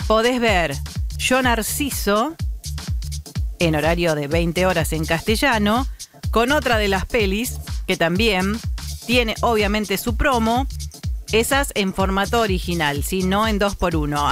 podés ver Yo Narciso en horario de 20 horas en castellano, con otra de las pelis que también tiene obviamente su promo, esas en formato original, ¿sí? No en 2x1.